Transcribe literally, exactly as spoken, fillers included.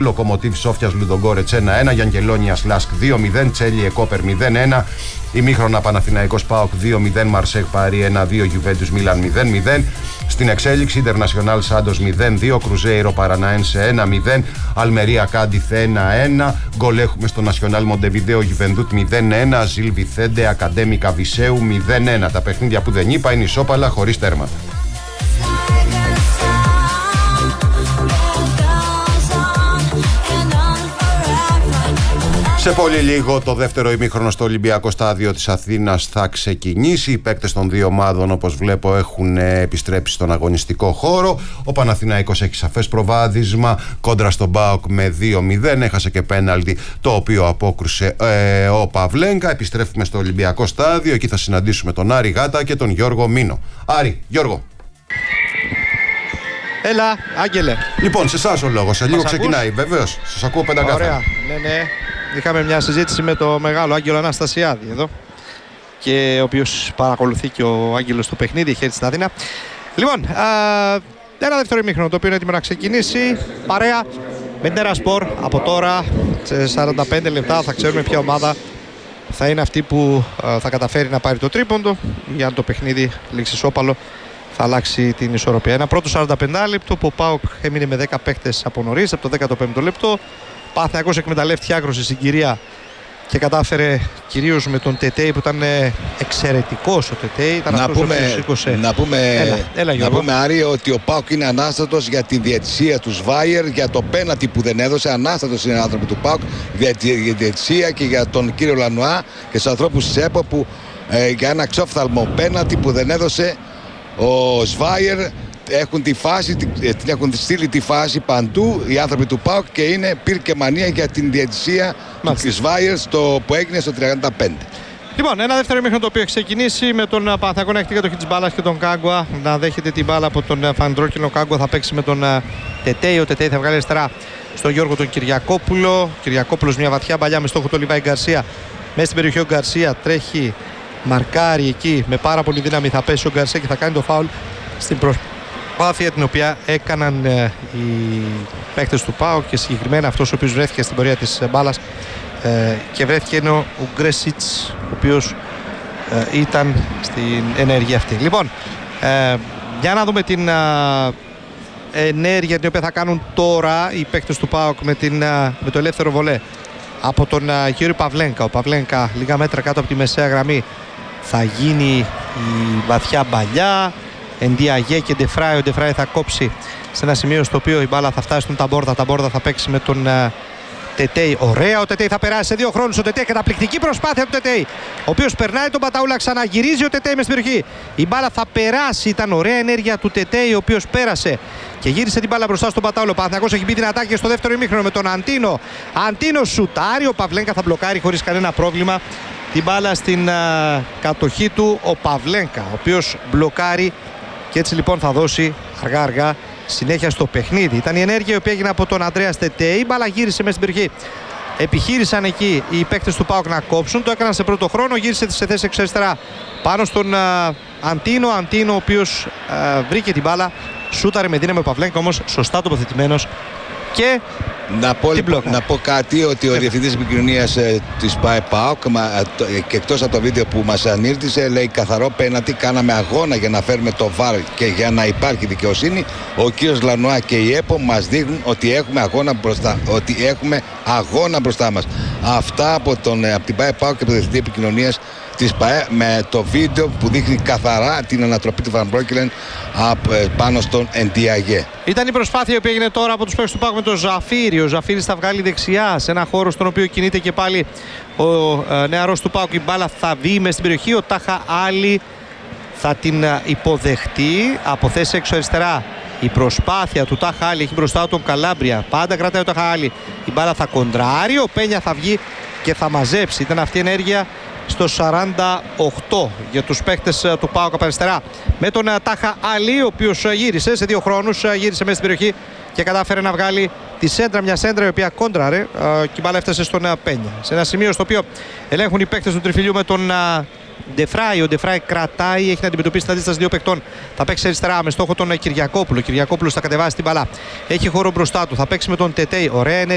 Λοκομοτίβ Σόφιας Λουδογκόρετς ένα ένα, Γιανκελόνιας Λάσκ δύο μηδέν, Τσέλιε Κόπερ μηδέν ένα, ημίχρονα Παναθηναϊκός ΠΑΟΚ δύο μηδέν, Μαρσέγ Παρί ένα δύο, Γιουβέντους Μίλαν μηδέν μηδέν. Στην εξέλιξη Ιντερνασιονάλ Σάντος μηδέν δύο, Κρουζέιρο Παραναένσε ένα μηδέν, Αλμερία Κάντιθ ένα ένα, γκολ έχουμε στο Νασιονάλ Μοντεβιδέο Γιουβεντούτ μηδέν ένα, Ζιλ Βιθέντε Ακαντέμικα Βισέου μηδέν ένα. Τα παιχνίδια που δεν είπα είναι ισόπαλα χωρίς τέρματα. Σε πολύ λίγο το δεύτερο ημίχρονο στο Ολυμπιακό Στάδιο της Αθήνας θα ξεκινήσει. Οι παίκτες των δύο ομάδων, όπως βλέπω, έχουν επιστρέψει στον αγωνιστικό χώρο. Ο Παναθηναϊκός έχει σαφές προβάδισμα κόντρα στον ΠΑΟΚ με δύο μηδέν. Έχασε και πέναλτι το οποίο απόκρουσε ε, ο Παυλέγκα. Επιστρέφουμε στο Ολυμπιακό Στάδιο. Εκεί θα συναντήσουμε τον Άρη Γάτα και τον Γιώργο Μίνο. Άρη, Γιώργο. Έλα, Άγγελε. Λοιπόν, σε εσάς ο λόγος. Σε λίγο ξεκινάει. Βεβαίως. Σας ακούω πεντακάθαρα. Ωραία. Ναι, ναι. Είχαμε μια συζήτηση με το μεγάλο Άγγελο Αναστασιάδη εδώ, και ο οποίος παρακολουθεί και ο Άγγελος το παιχνίδι, έχει έρθει στην Αθήνα. Λοιπόν, α, ένα δεύτερο ημίχρονο το οποίο είναι έτοιμο να ξεκινήσει. Παρέα με την Ερασπορ. Από τώρα σε σαράντα πέντε λεπτά θα ξέρουμε ποια ομάδα θα είναι αυτή που α, θα καταφέρει να πάρει το τρίποντο, ή αν το παιχνίδι λήξει ισόπαλο θα αλλάξει την ισορροπία. Ένα πρώτο σαράντα πέντε λεπτό που ο ΠΑΟΚ έμεινε με δέκα παίκτες από νωρίς, από το δέκατο πέμπτο λεπτό. Παναθηναϊκός εκμεταλλεύτηκε άκρωση συγκυρία και κατάφερε κυρίως με τον Τετέι που ήταν εξαιρετικός ο Τετέι. Ήταν να, πούμε, να πούμε, έλα, έλα, να πούμε Άρη, ότι ο ΠΑΟΚ είναι ανάστατος για τη διαιτησία του Σβάιερ, για το πέναλτι που δεν έδωσε. Ανάστατος είναι άνθρωποι του ΠΑΟΚ για τη διαιτησία και για τον κύριο Λανουά και στους ανθρώπους της ΕΠΟ που ε, για ένα ξόφθαλμο πέναλτι που δεν έδωσε ο Σβάιερ. Έχουν τη φάση, την έχουν στείλει τη φάση παντού οι άνθρωποι του ΠΑΟΚ και είναι πυρ και μανία για την διαιτησία του Σβάιερ που έγινε στο τριάντα πέντε. Λοιπόν, ένα δεύτερο ημίχρονο το οποίο έχει ξεκινήσει με τον Παναθηναϊκό να έχει την κατοχή της μπάλας και τον Κάγκουα να δέχεται την μπάλα από τον Φαντρόκινο. Ο Κάγκουα θα παίξει με τον Τετέι. Ο Τετέι θα βγάλει αριστερά στον Γιώργο τον Κυριακόπουλο. Κυριακόπουλος μια βαθιά παλιά με στόχο τον Λιβάη Γκαρσία. Μέσα στην περιοχή ο Γκαρσία τρέχει, μαρκάρει εκεί με πάρα πολύ δύναμη. Θα πέσει ο Γκαρσία και θα κάνει το φάουλ στην προσπάθεια την οποία έκαναν ε, οι παίκτες του ΠΑΟΚ και συγκεκριμένα αυτός ο οποίος βρέθηκε στην πορεία της μπάλας ε, και βρέθηκε είναι ο Γκρέσιτς, ο οποίος ε, ήταν στην ενέργεια αυτή. Λοιπόν, ε, για να δούμε την ε, ενέργεια την οποία θα κάνουν τώρα οι παίκτες του ΠΑΟΚ με, την, ε, με το ελεύθερο βολέ από τον ε, κύριο Παυλέγκα. Ο Παυλέγκα λίγα μέτρα κάτω από τη μεσαία γραμμή θα γίνει η βαθιά μπαλιά. Ενδιαγέ και Ντεφράι. Ο Ντεφράι θα κόψει σε ένα σημείο στο οποίο η μπάλα θα φτάσει στον Ταμπόρδα. Ταμπόρδα θα παίξει με τον uh, Τετέι. Ωραία, ο Τετέι θα περάσει σε δύο χρόνους. Ο Τετέι, καταπληκτική προσπάθεια του Τετέι, ο οποίος περνάει τον Παταούλα, ξαναγυρίζει ο Τετέι μες στην περιοχή. Η μπάλα θα περάσει. Ήταν ωραία ενέργεια του Τετέι, ο οποίος πέρασε και γύρισε την μπάλα μπροστά στον Παταούλα. Ο Παναθηναϊκός έχει μπει την ατάκη στο δεύτερο ημίχρονο με τον Αντίνο. Αντίνο σουτάρει. Ο Παυλέγκα θα μπλοκάρει χωρίς κανένα πρόβλημα την μπάλα στην uh, κατοχή του. Ο Παυλέγκα, ο οποίος μπλοκάρει. Και έτσι λοιπόν θα δώσει αργά αργά συνέχεια στο παιχνίδι. Ήταν η ενέργεια η οποία έγινε από τον Αντρέα Τετέι. Η μπάλα γύρισε μέσα στην περιοχή. Επιχείρησαν εκεί οι παίκτες του ΠΑΟΚ να κόψουν. Το έκαναν σε πρώτο χρόνο. Γύρισε σε θέση εξ αριστερά πάνω στον uh, Αντίνο. Αντίνο ο οποίος uh, βρήκε την μπάλα. Σούταρε με δύναμη ο Παυλέγκα, όμως σωστά τοποθετημένος. Και να πω, να πω κάτι, ότι ο διευθυντής επικοινωνίας ε, της ΠΑΟΚ και εκτός από το βίντεο που μας ανήρτησε, λέει καθαρό πέναλτι, κάναμε αγώνα για να φέρουμε το βαρ και για να υπάρχει δικαιοσύνη. Ο κύριος Λανουά και η ΕΠΟ μας δείχνουν ότι έχουμε αγώνα μπροστά, ότι έχουμε αγώνα μπροστά μας. Αυτά από, τον, από την ΠΑΟΚ και από τον διευθυντή επικοινωνίας της ΠΑΕ με το βίντεο που δείχνει καθαρά την ανατροπή του Βαν Μπρόκελεν πάνω στον Ενδιαγέ. Ήταν η προσπάθεια που έγινε τώρα από τους παίκτες του ΠΑΟΚ με τον Ζαφίρι. Ο Ζαφίρις θα βγάλει δεξιά σε ένα χώρο στον οποίο κινείται και πάλι ο ε, νεαρός του ΠΑΟΚ. Η μπάλα θα βγει μες στην περιοχή. Ο Τάχα Άλλη θα την υποδεχτεί από θέση έξω αριστερά. Η προσπάθεια του Τάχα Άλλη έχει μπροστά τον Καλάμπρια. Πάντα κρατάει ο Τάχα Άλλη. Η μπάλα θα κοντράρει. Ο Πένια θα βγει και θα μαζέψει. Ήταν αυτή η ενέργεια στο σαράντα οκτώ για τους παίκτες του ΠΑΟΚ από αριστερά. Με τον Τάχα Αλή, ο οποίος γύρισε σε δύο χρόνους, γύρισε μέσα στην περιοχή και κατάφερε να βγάλει τη σέντρα, μια σέντρα η οποία κόντραρε και η μπάλα έφτασε στον Πένια. Σε ένα σημείο στο οποίο ελέγχουν οι παίκτες του τριφυλιού με τον Ντεφράι. Ο Ντεφράι κρατάει, έχει να αντιμετωπίσει την αντίσταση δύο παικτών. Θα παίξει αριστερά με στόχο τον Κυριακόπουλο. Ο Κυριακόπουλος θα κατεβάσει την μπαλά. Έχει χώρο μπροστά του. Θα παίξει με τον Τετέι. Ωραία ενέργεια.